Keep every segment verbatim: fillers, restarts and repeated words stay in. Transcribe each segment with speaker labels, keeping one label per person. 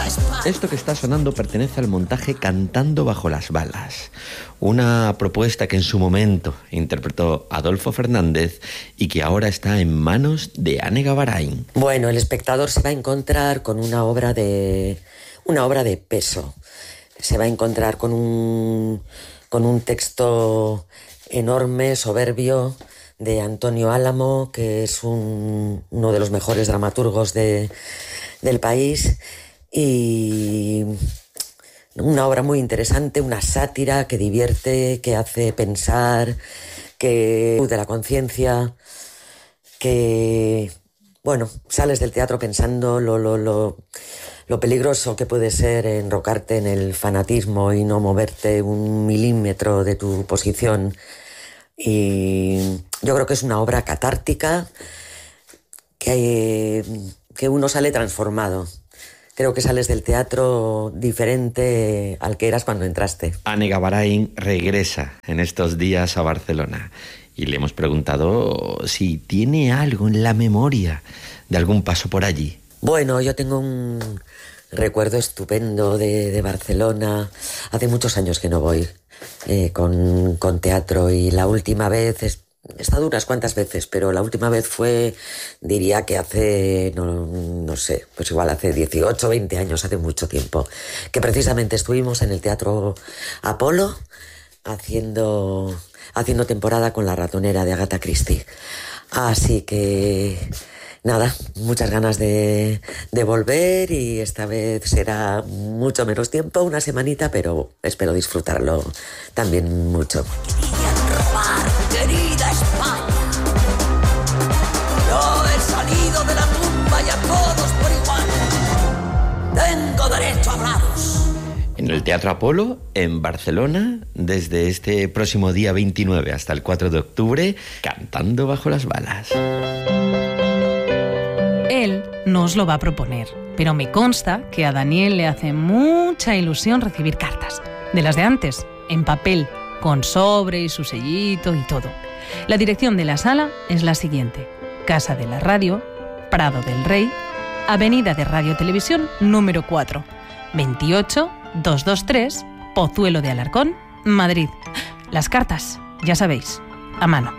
Speaker 1: Esto que está sonando pertenece al montaje Cantando bajo las balas, una propuesta que en su momento interpretó Adolfo Fernández y que ahora está en manos de Ane Gavarain.
Speaker 2: Bueno, el espectador se va a encontrar con una obra de una obra de peso. Se va a encontrar con un con un texto enorme, soberbio, de Antonio Álamo, que es un, uno de los mejores dramaturgos de, del país, y una obra muy interesante, una sátira que divierte, que hace pensar, que de la conciencia, que, bueno, sales del teatro pensando lo, lo, lo, lo peligroso que puede ser enrocarte en el fanatismo y no moverte un milímetro de tu posición. Y yo creo que es una obra catártica que, que uno sale transformado. Creo que sales del teatro diferente al que eras cuando entraste.
Speaker 1: Ane Gavarain regresa en estos días a Barcelona y le hemos preguntado si tiene algo en la memoria de algún paso por allí.
Speaker 2: Bueno, yo tengo un recuerdo estupendo de, de Barcelona. Hace muchos años que no voy eh, con, con teatro, y la última vez... Es, He estado unas cuantas veces, pero la última vez fue, diría que hace, no, no sé, pues igual hace dieciocho, veinte años, hace mucho tiempo, que precisamente estuvimos en el Teatro Apolo haciendo, haciendo temporada con La ratonera de Agatha Christie. Así que, nada, muchas ganas de, de volver, y esta vez será mucho menos tiempo, una semanita, pero espero disfrutarlo también mucho.
Speaker 3: Querida España, yo he salido de la tumba y a todos por igual tengo derecho a hablaros.
Speaker 1: En el Teatro Apolo, en Barcelona, desde este próximo día veintinueve hasta el cuatro de octubre, Cantando bajo las balas.
Speaker 4: Él no os lo va a proponer, pero me consta que a Daniel le hace mucha ilusión recibir cartas, de las de antes, en papel, con sobre y su sellito y todo. La dirección de la sala es la siguiente: Casa de la Radio, Prado del Rey, Avenida de Radio Televisión número cuatro, veintiocho doscientos veintitrés, Pozuelo de Alarcón, Madrid. Las cartas, ya sabéis, a mano.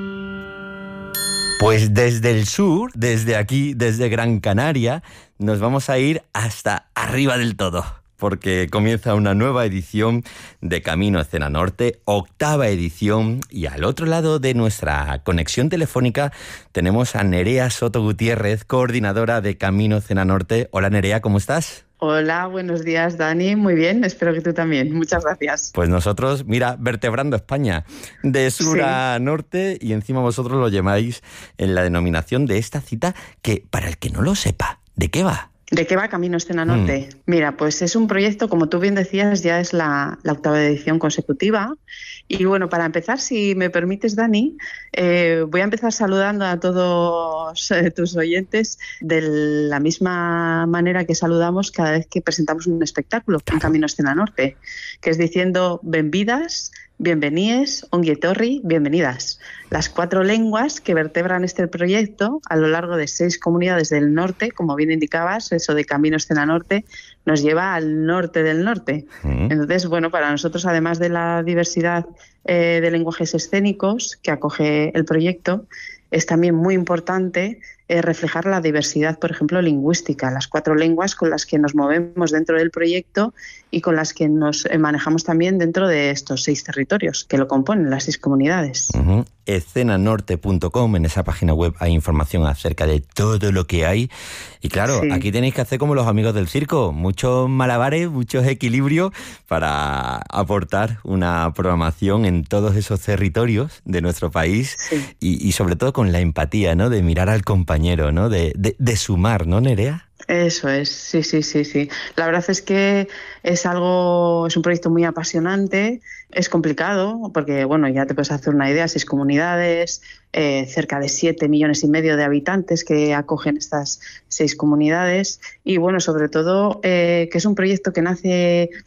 Speaker 1: Pues desde el sur, desde aquí, desde Gran Canaria, nos vamos a ir hasta arriba del todo, porque comienza una nueva edición de Camino Escena Norte, octava edición, y al otro lado de nuestra conexión telefónica tenemos a Nerea Soto Gutiérrez, coordinadora de Camino Escena Norte. Hola Nerea, ¿cómo estás?
Speaker 5: Hola, buenos días Dani, muy bien, espero que tú también, muchas gracias.
Speaker 1: Pues nosotros, mira, vertebrando España de sur sí. a norte, y encima vosotros lo llamáis en la denominación de esta cita que, para el que no lo sepa, ¿de qué va?
Speaker 5: ¿De qué va Camino Escena Norte? Mm. Mira, pues es un proyecto, como tú bien decías, ya es la, la octava edición consecutiva. Y bueno, para empezar, si me permites, Dani, eh, voy a empezar saludando a todos eh, tus oyentes de la misma manera que saludamos cada vez que presentamos un espectáculo en Camino Escena Norte, que es diciendo benvidas, bienvenides, ongi etorri, bienvenidas. Las cuatro lenguas que vertebran este proyecto a lo largo de seis comunidades del norte, como bien indicabas, eso de Camino Escena Norte, nos lleva al norte del norte. Mm. Entonces, bueno, para nosotros, además de la diversidad eh, de lenguajes escénicos que acoge el proyecto, es también muy importante eh, reflejar la diversidad, por ejemplo, lingüística, las cuatro lenguas con las que nos movemos dentro del proyecto y con las que nos eh, manejamos también dentro de estos seis territorios que lo componen, las seis comunidades.
Speaker 1: Uh-huh. escena norte punto com, en esa página web hay información acerca de todo lo que hay. Y claro, sí. aquí tenéis que hacer como los amigos del circo, muchos malabares, muchos equilibrios para aportar una programación en todos esos territorios de nuestro país, sí. y, y sobre todo con la empatía, ¿no? De mirar al compañero, ¿no? De, de, de sumar, ¿no, Nerea?
Speaker 5: Eso es, sí, sí, sí, sí. La verdad es que es algo, es un proyecto muy apasionante, es complicado, porque bueno, ya te puedes hacer una idea, seis comunidades, eh, cerca de siete millones y medio de habitantes que acogen estas seis comunidades, y bueno, sobre todo eh, que es un proyecto que nace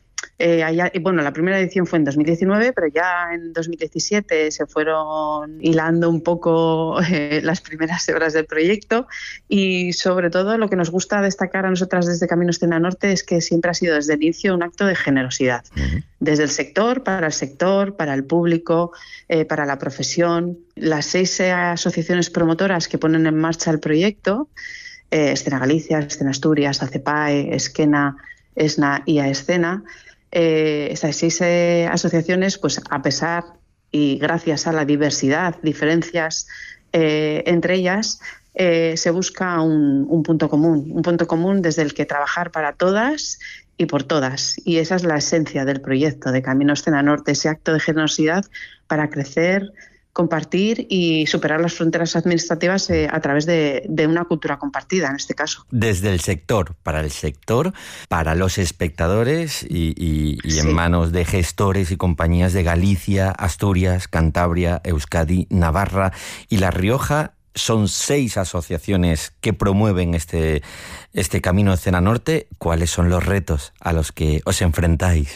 Speaker 5: Eh, allá, bueno, la primera edición fue en dos mil diecinueve, pero ya en dos mil diecisiete se fueron hilando un poco eh, las primeras horas del proyecto, y sobre todo lo que nos gusta destacar a nosotras desde Camino Escena Norte es que siempre ha sido desde el inicio un acto de generosidad, uh-huh. desde el sector, para el sector, para el público, eh, para la profesión. Las seis eh, asociaciones promotoras que ponen en marcha el proyecto, eh, Escena Galicia, Escena Asturias, ACEPAE, Esquena, ESNA y AEscena, eh, estas seis eh, asociaciones, pues a pesar y gracias a la diversidad, diferencias eh, entre ellas, eh, se busca un, un punto común, un punto común desde el que trabajar para todas y por todas. Y esa es la esencia del proyecto de Camino Escena Norte, ese acto de generosidad para crecer, compartir y superar las fronteras administrativas eh, a través de, de una cultura compartida, en este caso.
Speaker 1: Desde el sector, para el sector, para los espectadores y, y, y sí. en manos de gestores y compañías de Galicia, Asturias, Cantabria, Euskadi, Navarra y La Rioja. Son seis asociaciones que promueven este, este Camino Escena Norte. ¿Cuáles son los retos a los que os enfrentáis?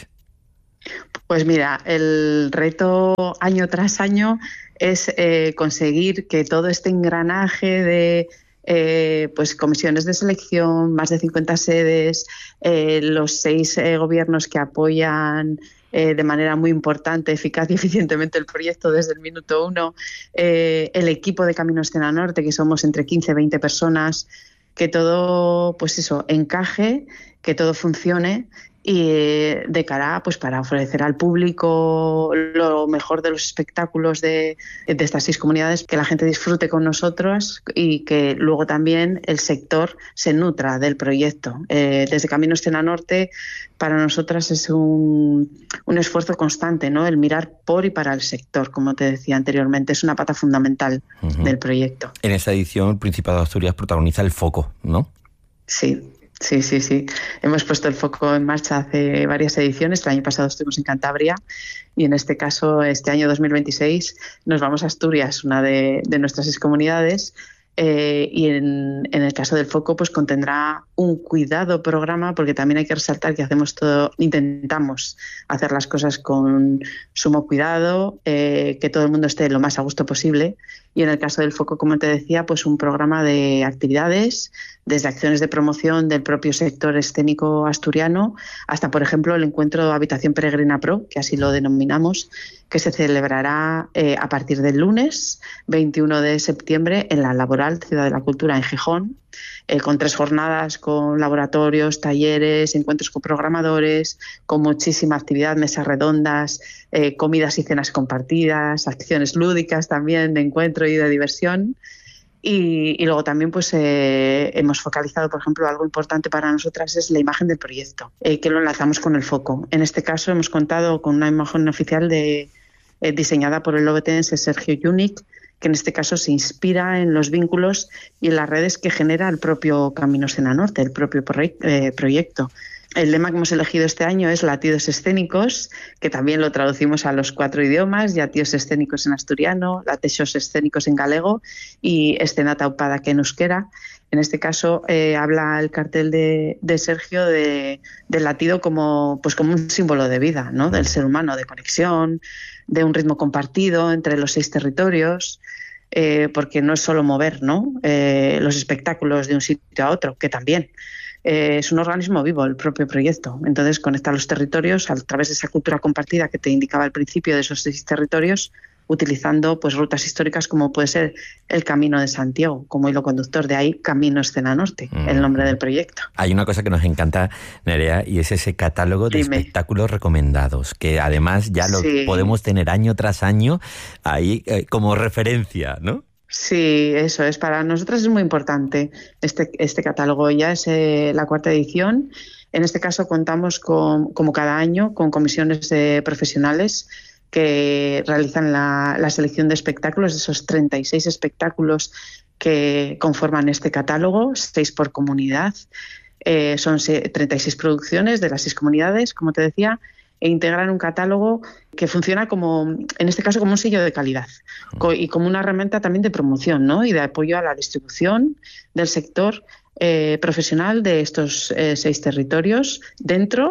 Speaker 5: Pues mira, el reto año tras año es eh, conseguir que todo este engranaje de eh, pues comisiones de selección, más de cincuenta sedes, eh, los seis eh, gobiernos que apoyan eh, de manera muy importante, eficaz y eficientemente el proyecto desde el minuto uno, eh, el equipo de Camino Escena Norte, que somos entre quince y veinte personas, que todo, pues eso, encaje, que todo funcione, y de cara pues para ofrecer al público lo mejor de los espectáculos de, de estas seis comunidades, que la gente disfrute con nosotros y que luego también el sector se nutra del proyecto. Eh, desde Camino Escena Norte para nosotras es un, un esfuerzo constante, ¿no? El mirar por y para el sector, como te decía anteriormente, es una pata fundamental uh-huh. del proyecto.
Speaker 1: En esta edición el Principado de Asturias protagoniza el foco, ¿no?
Speaker 5: Sí. Sí, sí, sí. Hemos puesto el foco en marcha hace varias ediciones. El año pasado estuvimos en Cantabria y en este caso, este año dos mil veintiséis, nos vamos a Asturias, una de, de nuestras seis comunidades. Eh, y en, en el caso del foco, pues contendrá un cuidado programa, porque también hay que resaltar que hacemos todo, intentamos hacer las cosas con sumo cuidado, eh, que todo el mundo esté lo más a gusto posible. Y en el caso del foco, como te decía, pues un programa de actividades, desde acciones de promoción del propio sector escénico asturiano hasta, por ejemplo, el encuentro Habitación Peregrina Pro, que así lo denominamos, que se celebrará eh, a partir del lunes veintiuno de septiembre en la Laboral Ciudad de la Cultura en Gijón, eh, con tres jornadas, con laboratorios, talleres, encuentros con programadores, con muchísima actividad, mesas redondas, eh, comidas y cenas compartidas, acciones lúdicas también de encuentro y de diversión. Y, y luego también pues eh, hemos focalizado, por ejemplo, algo importante para nosotras es la imagen del proyecto, eh, que lo enlazamos con el foco. En este caso hemos contado con una imagen oficial de, eh, diseñada por el lobetense Sergio Yunic, que en este caso se inspira en los vínculos y en las redes que genera el propio Camino Escena Norte, el propio proye- eh, proyecto. El lema que hemos elegido este año es Latidos Escénicos, que también lo traducimos a los cuatro idiomas, Latidos Escénicos en asturiano, Latexos Escénicos en galego y Escena Taupada que en euskera. En este caso eh, habla el cartel de, de Sergio de, del latido como, pues como un símbolo de vida, ¿no? Del ser humano, de conexión, de un ritmo compartido entre los seis territorios, eh, porque no es solo mover, ¿no? Eh, los espectáculos de un sitio a otro, que también. Eh, es un organismo vivo el propio proyecto, entonces conecta los territorios a través de esa cultura compartida que te indicaba al principio de esos seis territorios, utilizando pues rutas históricas como puede ser el Camino de Santiago como hilo conductor, de ahí Camino Escena Norte, mm. el nombre del proyecto.
Speaker 1: Hay una cosa que nos encanta, Nerea, y es ese catálogo de
Speaker 5: Dime.
Speaker 1: espectáculos recomendados, que además ya lo sí. podemos tener año tras año ahí eh, como referencia, ¿no?
Speaker 5: Sí, eso es. Para nosotras es muy importante este, este catálogo. Ya es eh, la cuarta edición. En este caso contamos con, como cada año, con comisiones de profesionales que realizan la, la selección de espectáculos, de esos treinta y seis espectáculos que conforman este catálogo, seis por comunidad. Eh, son treinta y seis producciones de las seis comunidades, como te decía, e integran un catálogo que funciona como, en este caso, como un sello de calidad y como una herramienta también de promoción, ¿no? Y de apoyo a la distribución del sector eh, profesional de estos eh, seis territorios dentro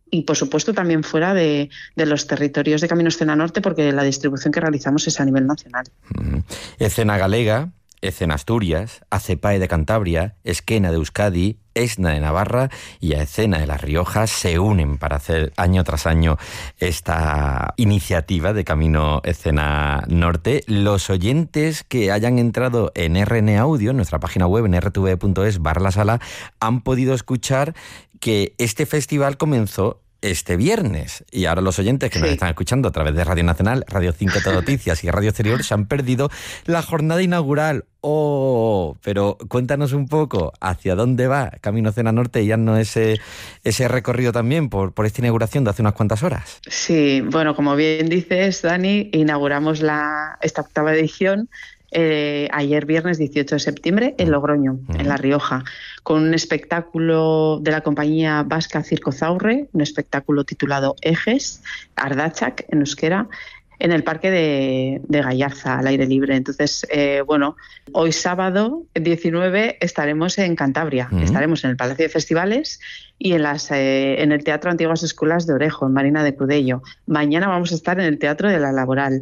Speaker 5: y por supuesto también fuera de, de los territorios de Camino Escena Norte, porque la distribución que realizamos es a nivel nacional.
Speaker 1: Mm. Escena Galega, Escena Asturias, ACEPAE de Cantabria, Esquena de Euskadi, Esna de Navarra y a Escena de La Rioja se unen para hacer año tras año esta iniciativa de Camino Escena Norte. Los oyentes que hayan entrado en R N Audio, en nuestra página web en r t v punto es barra la sala, han podido escuchar que este festival comenzó este viernes. Y ahora los oyentes que sí. nos están escuchando a través de Radio Nacional, Radio cinco Todo Noticias y Radio Exterior se han perdido la jornada inaugural. ¡Oh! Pero cuéntanos un poco hacia dónde va Camino Escena Norte y ya no ese, ese recorrido también por, por esta inauguración de hace unas cuantas horas.
Speaker 5: Sí, bueno, como bien dices, Dani, inauguramos la, esta octava edición Eh, ayer viernes dieciocho de septiembre en Logroño, uh-huh. en La Rioja, con un espectáculo de la compañía vasca Circo Zaurre, un espectáculo titulado Ejes, Ardachak en euskera, en el parque de, de Gallarza, al aire libre. Entonces, eh, bueno, hoy sábado diecinueve estaremos en Cantabria, uh-huh. estaremos en el Palacio de Festivales y en, las, eh, en el Teatro Antiguas Escuelas de Orejo, en Marina de Cudello. Mañana vamos a estar en el Teatro de la Laboral.